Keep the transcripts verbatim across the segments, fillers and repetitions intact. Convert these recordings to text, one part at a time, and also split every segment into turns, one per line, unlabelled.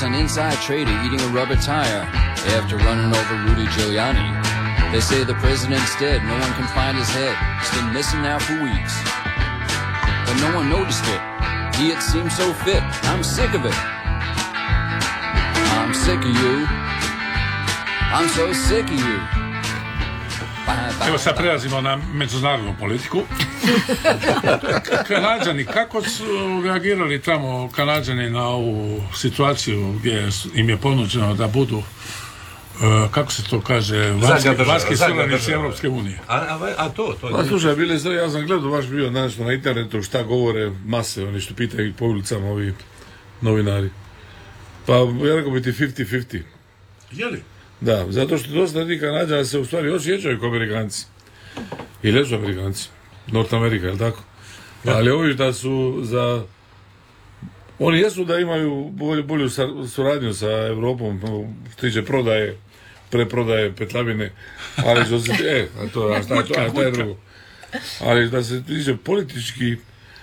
An inside trader eating a rubber tire after running over Rudy Giuliani. They say the president's dead, no one can find his head. He's been missing now for weeks, but no one noticed it. He had seemed so fit. I'm sick of it. I'm sick of you. I'm so sick of you.
Evo sad prelazimo na međunarodnu politiku. Kanađani, kako su reagirali tamo Kanađani na ovu situaciju gdje im je ponuđeno da budu, uh, kako se to kaže, vanjski suradnici Europske unije?
A, a, a to, to je...
Pa slušaj, bili ste, ja sam gledao, baš bio danas na internetu šta govore mase, oni što pitaju po ulicama ovi novinari. Pa ja rekao bi ti fifty fifty.
Jeli?
Da, zato što dosta tih Kanađana se u stvari osjećaju kao Amerikanci. Ili su Amerikanci. North America, je li tako? Ja. Ali ovi da su za... Oni jesu da imaju bolju, bolju suradnju sa Europom, što tiče prodaje, preprodaje petlavine, ali što se... E, a to, a šta, a šta je drugo? Ali da se tiče politički,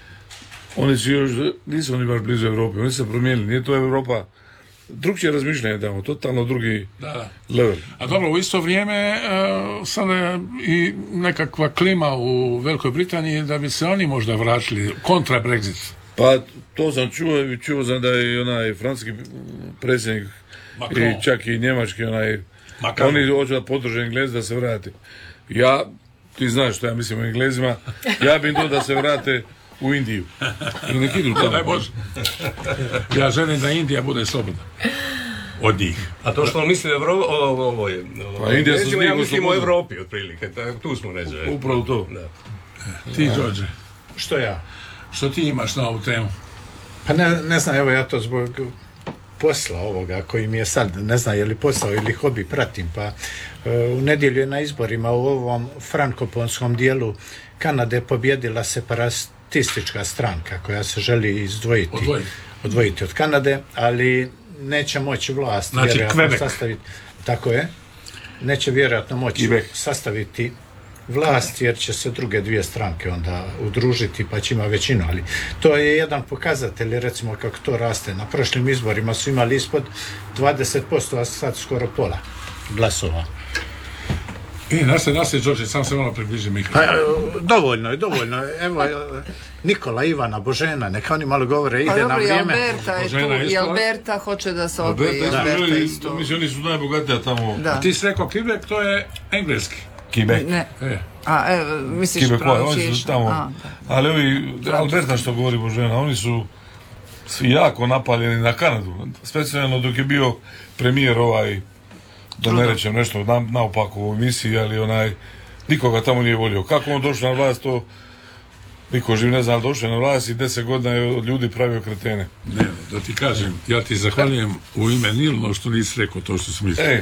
oni su još, nisu oni baš blizu Europe, oni su se promijenili, nije to Europa... Drugčije razmišljanje damo, totalno drugi
da.
level.
A dobro, u isto vrijeme uh, sada je i nekakva klima u Velikoj Britaniji da bi se oni možda vraćali kontra Brexit.
Pa to sam čuo i čuo sam da je onaj francuski predsjednik Macron. I čak i njemački onaj Macron. Oni hoće da podrže Englezi da se vrate. Ja, ti znaš što ja mislim o Englezima, ja bih to da se vrate u Indiju. I nek idu tamo.
Daj Bože. Ja želim da Indija bude slobodna. Od njih.
A to što on misli Evro... Ovo, ovo je...
Pa Indija su
ja mislim o Evropi, otprilike. Tu smo neđe.
Upravo to.
Da.
Ti, Đorđe.
Što ja?
Što ti imaš na ovu temu?
Pa ne, ne znam, evo ja to zbog posla ovoga koji mi je sad, ne znam je li posao ili hobi, pratim, pa uh, u nedjelju je na izborima u ovom frankoponskom dijelu Kanade pobjedila separatistička stranka koja se želi izdvojiti,
odvojiti,
odvojiti od Kanade, ali neće moći vlast
znači,
vjerojatno
Quebec.
sastaviti, tako je, neće vjerojatno moći
Quebec.
sastaviti vlast jer će se druge dvije stranke onda udružiti pa će ima većinu, ali to je jedan pokazatelj recimo kako to raste. Na prošlim izborima su imali ispod dvadeset posto, a sad skoro pola glasova.
I nastaje, nastaje, Đorđe, sam se malo približi mikrofon.
Pa, dovoljno je, dovoljno je. Evo, Nikola, Ivana, Božena, neka oni malo govore, ide
pa,
na vrijeme.
Alberta je tu, i Alberta hoće da se odvoji.
Alberta, Alberta isto. Mislim, oni su najbogatija tamo.
Da.
A ti si rekao Quebec, to je engleski.
Quebec.
Ne.
E.
A, e, misliš
pronunciation. Ali ovi, Alberta što govori Božena, oni su svi jako napaljeni na Kanadu. Specijalno dok je bio premijer ovaj, da ne rečem nešto na, naopako u emisiji, ali onaj, nikoga tamo nije volio. Kako on došao na vlast, to niko živ ne zna, ali došao na vlast i deset godina je od ljudi pravio kretene.
Ne, da ti kažem, ja ti zahvaljujem u ime Nilno što nisi rekao to što sam mislio.
Ej.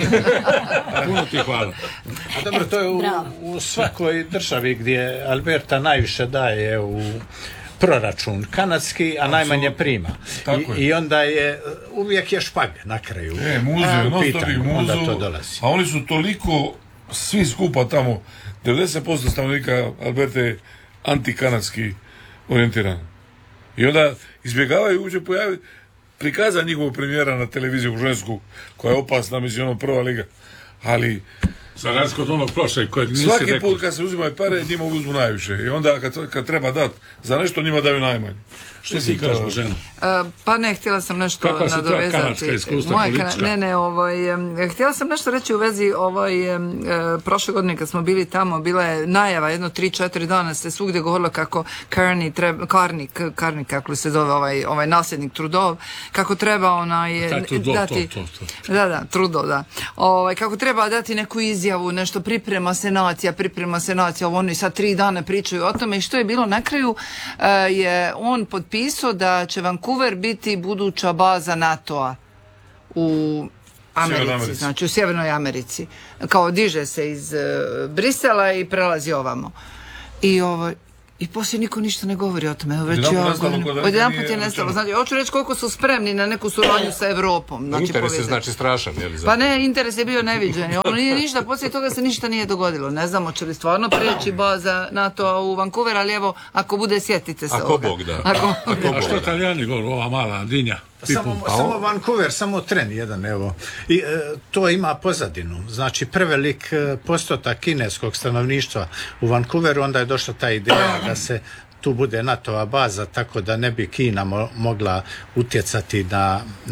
Puno ti hvala.
A dobro, to je u, u svakoj državi gdje Alberta najviše daje u proračun kanadski, a najmanje prima. I, I onda je, uvijek je špag na kraju.
E, muzu, non stop ih muzu,
to dolazi.
a oni su toliko, svi skupa tamo, devedeset posto stanovnika Alberte antikanadski orijentiran. I onda izbjegavaju uopće pojaviti prikaza njihovog premijera na televiziju žensku, koja je opasna, mislim, ono prva liga. Ali
za razliku od onog prošle kojeg nisi
svaki
rekao.
put kad se uzimaju pare, njima uzmu najviše. I onda kad, kad treba dati za nešto, njima daju najmanje.
Što ti kažeš, Božena?
Uh, pa ne, htjela sam nešto
Kakva
nadovezati.
Kakva su kanadska iskustva
Moja
politička?
Kana, ne, ne, ovaj, um, htjela sam nešto reći u vezi ovaj, um, uh, prošle godine kad smo bili tamo, bila je najava, jedno tri četiri dana se svugdje govorilo kako Carney treba, Carney, Carney kako li se zove ovaj, ovaj nasljednik Trudeau, kako treba onaj
Taj Trudeau,
dati,
to, to, to.
da, da, Trudeau, da. Ovaj, kako treba dati neku izjavu, nešto priprema se nacija, priprema se nacija, ovo oni sad tri dana pričaju o tome i što je bilo na kraju uh, je on potpisao da će Vancouver biti buduća baza NATO-a u Americi,
Americi.
znači u Sjevernoj Americi. Kao diže se iz uh, Brisela i prelazi ovamo. I ovo, i poslije niko ništa ne govori o tome. Već ja odjedanput je nestalo. Znači, hoću reći koliko su spremni na neku suradnju sa Evropom. Znači,
interes
povezati.
je znači strašan, je li?
Pa ne, interes je bio neviđen. Ono nije ništa, poslije toga se ništa nije dogodilo. Ne znamo će li stvarno prijeći baza NATO u Vancouver, ali evo, ako bude, sjetite se
Ako
ovoga.
Bog da.
Ako,
Ako
A što Italijani govore, ova mala dinja?
Samo, samo Vancouver, samo tren jedan, evo. I e, to ima pozadinu. Znači, prevelik e, postotak kineskog stanovništva u Vancouveru, onda je došla ta ideja da se tu bude NATO-va baza, tako da ne bi Kina mo- mogla utjecati na